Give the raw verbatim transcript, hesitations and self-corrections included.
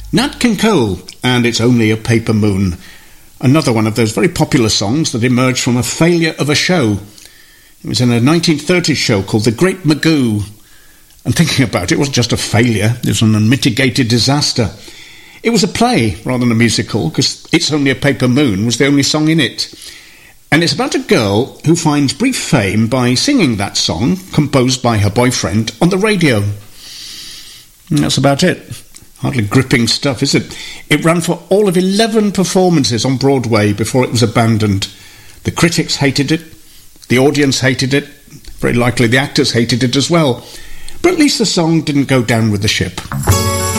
Nat King Cole and It's Only a Paper Moon. Another one of those very popular songs that emerged from a failure of a show. It was in a nineteen thirties show called The Great Magoo. And thinking about it, it wasn't just a failure, it was an unmitigated disaster. It was a play rather than a musical, because It's Only a Paper Moon was the only song in it. And it's about a girl who finds brief fame by singing that song, composed by her boyfriend, on the radio. And that's about it. Hardly gripping stuff, is it? It ran for all of eleven performances on Broadway before it was abandoned. The critics hated it, the audience hated it, very likely the actors hated it as well. But at least the song didn't go down with the ship.